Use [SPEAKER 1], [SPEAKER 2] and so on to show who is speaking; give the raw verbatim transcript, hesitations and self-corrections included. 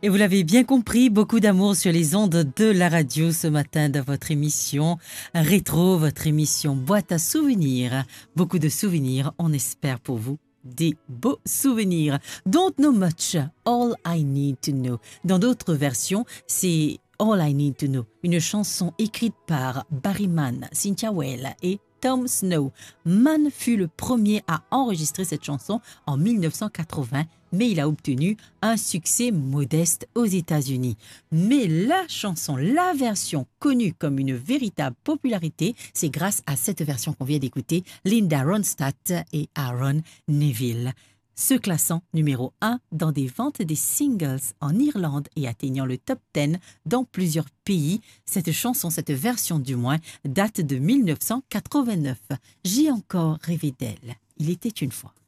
[SPEAKER 1] Et vous l'avez bien compris, beaucoup d'amour sur les ondes de la radio ce matin dans votre émission Rétro, votre émission boîte à souvenirs. Beaucoup de souvenirs, on espère pour vous des beaux souvenirs. Don't know much, all I need to know. Dans d'autres versions, c'est All I Need to Know, une chanson écrite par Barry Mann, Cynthia Weil et Tom Snow. Mann fut le premier à enregistrer cette chanson en mille neuf cent quatre-vingts, mais il a obtenu un succès modeste aux États-Unis. Mais la chanson, la version connue comme une véritable popularité, c'est grâce à cette version qu'on vient d'écouter, Linda Ronstadt et Aaron Neville. Se classant numéro un dans des ventes des singles en Irlande et atteignant le top dix dans plusieurs pays. Cette chanson, cette version du moins, date de mille neuf cent quatre-vingt-neuf. J'ai encore rêvé d'elle. Il était une fois.